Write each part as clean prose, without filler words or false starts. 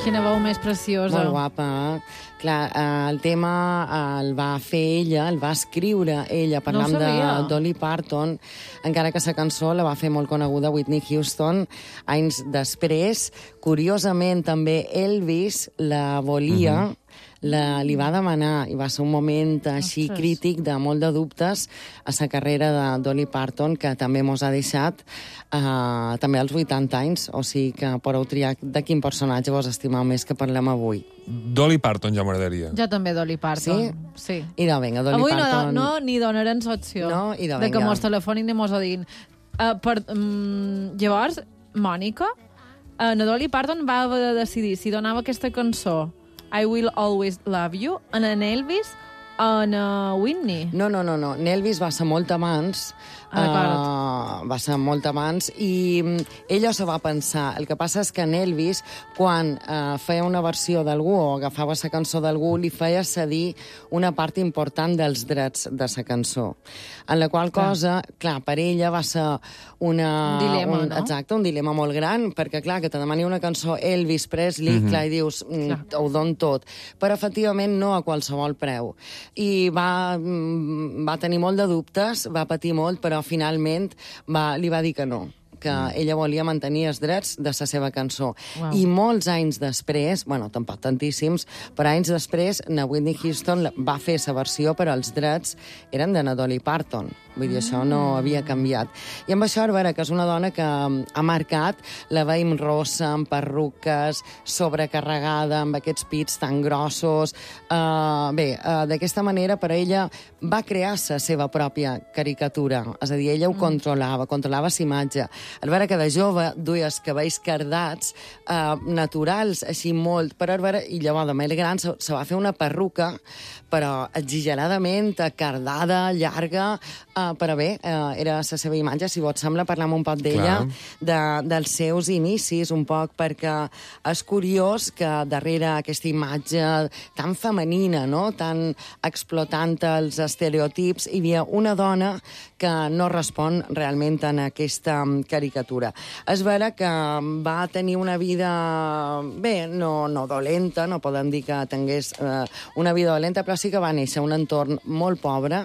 Quina veu més preciosa. Molt guapa. Clar, el tema el va fer ella, el va escriure ella, parlant de Dolly Parton, encara que la cançó la va fer molt coneguda Whitney Houston anys després. Curiosament, també Elvis la volia, li va demanar, i va ser un moment així crític de molt de dubtes a la carrera de Dolly Parton, que també mos ha deixat també als 80 anys, o sigui que podeu triar de quin personatge vos estimeu més que parlem avui. Dolly Parton ja m'agradaria. Jo també Dolly Parton. Sí? I de vinga, Dolly Parton... Avui ni donarem l'opció de que mos telefonin i mos ho diguin. Llavors, Mònica, la Dolly Parton va haver de decidir si donava aquesta cançó I Will Always Love You, en Elvis o en Whitney. No. Elvis va ser molt abans. Va ser molt abans i ella se va pensar. El que passa és que en Elvis, quan feia una versió d'algú o agafava la cançó d'algú, li feia cedir una part important dels drets de la cançó. En la qual cosa, clar, per ella va ser un dilema, no? Exacte, un dilema molt gran, perquè, clar, que te demani una cançó Elvis Presley, clar, i dius, ho don tot. Però, efectivament, no a qualsevol preu. I va tenir molt de dubtes, va patir molt, però finalment li va dir que no, que ella volia mantenir els drets de la seva cançó. Wow. I molts anys després, bueno, tampoc tantíssims, però anys després, na Whitney Houston va fer la versió, però els drets eren de na Dolly Parton. Vull dir, això no havia canviat. I amb això, Arbara, que és una dona que ha marcat, la veiem rossa, amb perruques, sobrecarregada, amb aquests pits tan grossos. D'aquesta manera, per ella, va crear la seva pròpia caricatura. És a dir, ella ho controlava la imatge. Arbara, que de jove duia els cabells cardats, naturals, així molt, però Arbara, i llavors de més gran, se va fer una perruca, però exageradament cardada, llarga, però bé, era la seva imatge. Si vos sembla, parlam un poc d'ella, dels seus inicis, un poc, perquè és curiós que darrere aquesta imatge tan femenina, no?, tan explotant els estereotips, hi havia una dona que no respon realment en aquesta caricatura. És vera que va tenir una vida, bé, no dolenta, no podem dir que tingués una vida dolenta, però sí que va néixer en un entorn molt pobre.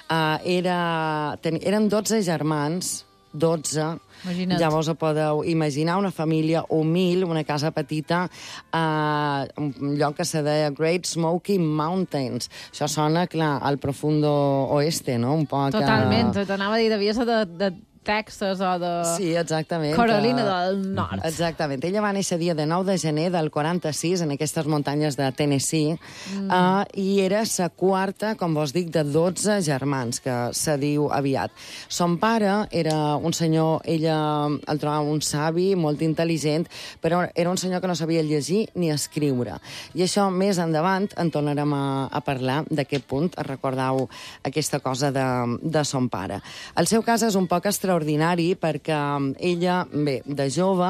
Eren 12 germans, 12. Imagina't. Llavors podeu imaginar una família humil, una casa petita, un lloc que se deia Great Smoky Mountains. Això sona, clar, al profundo oeste, no? Un poc... Totalment, t'anava a dir, devia ser de Texas o de... Sí, exactament. Carolina del Nord. Exactament. Ella va néixer dia de 9 de gener del 46 en aquestes muntanyes de Tennessee i era la quarta, com vos dic, de 12 germans, que se diu aviat. Son pare era un senyor, ella el trobava un savi, molt intel·ligent, però era un senyor que no sabia llegir ni escriure. I això més endavant en tornarem a parlar d'aquest punt, recordeu aquesta cosa de son pare. El seu cas és un poc extraordinari perquè ella, bé, de jove,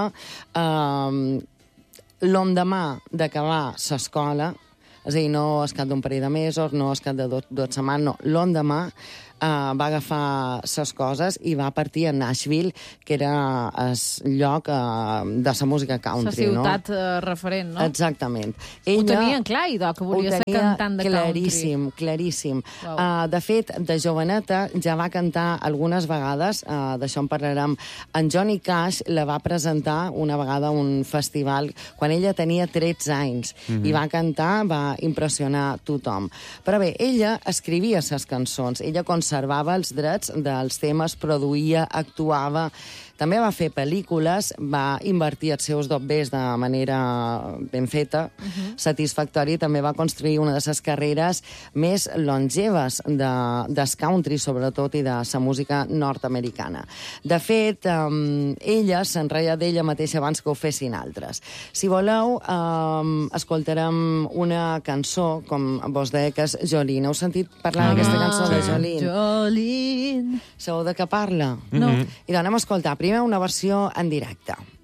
l'endemà d'acabar l'escola, és a dir, no es cap d'un parell de mesos, no es cap de 2 setmanes, no, l'endemà va agafar les coses i va partir a Nashville, que era el lloc de la música country, no? La ciutat referent, no? Exactament. Ho tenia clar, idò, que volia ser cantant de country. Claríssim. Wow. De fet, de joveneta ja va cantar algunes vegades, d'això en parlarem. En Johnny Cash la va presentar una vegada a un festival quan ella tenia 13 anys i va cantar, va impressionar tothom. Però bé, ella escrivia les cançons, ella conservava els drets dels temes, produïa, actuava. També va fer pel·lícules, va invertir els seus dobbers de manera ben feta, satisfactòria, i també va construir una de les carreres més longeves del country, sobretot, i de la música nord-americana. De fet, ella se'n reia d'ella mateixa abans que ho fessin altres. Si voleu, escoltarem una cançó, com vos deia, que és Jolene. Heu sentit parlar d'aquesta cançó de Jolene? Jolene. Sabeu de què parla? No. I doncs anem a escoltar primer una versió en directe.